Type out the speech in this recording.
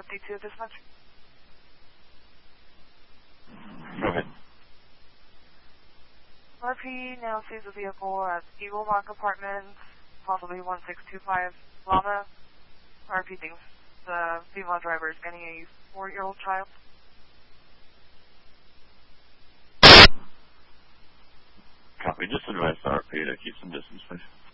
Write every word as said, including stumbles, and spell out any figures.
fifty-two dispatch. Go ahead. R P now sees a vehicle at Eagle Rock Apartments, possibly one six two five Lava. R P thinks the female driver is getting a four-year-old child. Copy. Just advise the R P to keep some distance, please.